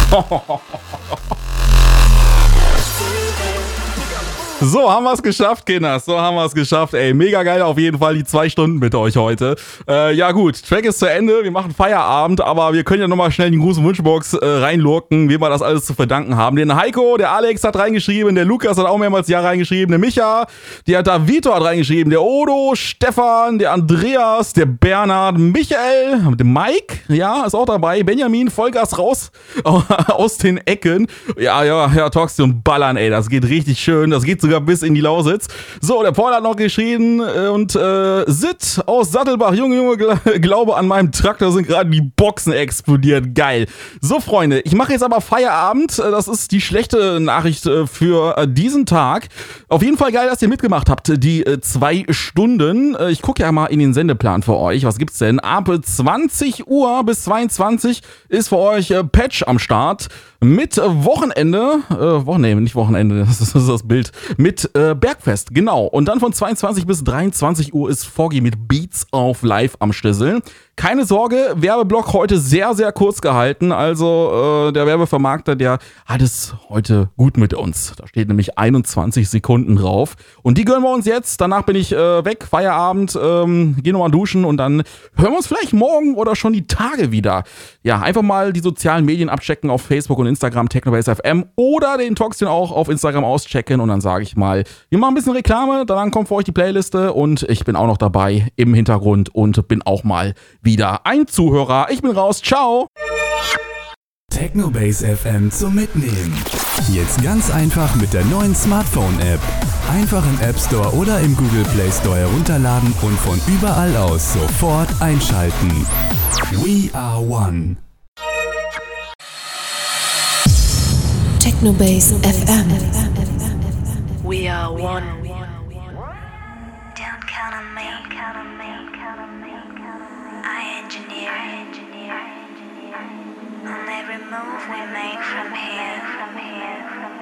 So haben wir es geschafft, Kinders. So haben wir es geschafft. Ey, mega geil auf jeden Fall die 2 Stunden mit euch heute. Ja gut, Track ist zu Ende. Wir machen Feierabend, aber wir können ja nochmal schnell in die Gruß- und Wunschbox reinlurken, wem wir das alles zu verdanken haben. Den Heiko, der Alex hat reingeschrieben, der Lukas hat auch mehrmals Ja reingeschrieben, der Micha, der Davito hat reingeschrieben, der Odo, Stefan, der Andreas, der Bernhard, Michael, der Mike, ja, ist auch dabei, Benjamin, Vollgas raus aus den Ecken. Ja, Toxi und Ballern, ey, das geht richtig schön. Das geht sogar bis in die Lausitz. So, der Paul hat noch geschrieben und Sid aus Sattelbach, Junge, glaube an meinem Traktor sind gerade die Boxen explodiert. Geil. So, Freunde, ich mache jetzt aber Feierabend. Das ist die schlechte Nachricht für diesen Tag. Auf jeden Fall geil, dass ihr mitgemacht habt, die 2 Stunden. Ich gucke ja mal in den Sendeplan für euch. Was gibt's denn? Ab 20 Uhr bis 22 ist für euch Patch am Start. Mit Wochenende, nicht Wochenende, das ist das Bild, mit Bergfest, genau. Und dann von 22 bis 23 Uhr ist Foggy mit Beats auf Live am Schlüssel. Keine Sorge, Werbeblock heute sehr, sehr kurz gehalten. Also der Werbevermarkter, der hat es heute gut mit uns. Da steht nämlich 21 Sekunden drauf. Und die gönnen wir uns jetzt. Danach bin ich weg, Feierabend, geh nochmal duschen und dann hören wir uns vielleicht morgen oder schon die Tage wieder. Ja, einfach mal die sozialen Medien abchecken auf Facebook und Instagram, Technobase FM oder den Toxin auch auf Instagram auschecken und dann sage ich mal, wir machen ein bisschen Reklame, dann kommt für euch die Playliste und ich bin auch noch dabei im Hintergrund und bin auch mal wieder ein Zuhörer. Ich bin raus, ciao! Technobase FM zum Mitnehmen. Jetzt ganz einfach mit der neuen Smartphone-App. Einfach im App Store oder im Google Play Store herunterladen und von überall aus sofort einschalten. We are one. Technobase FM. We are one. Don't count on me. I engineer on every move we make from here.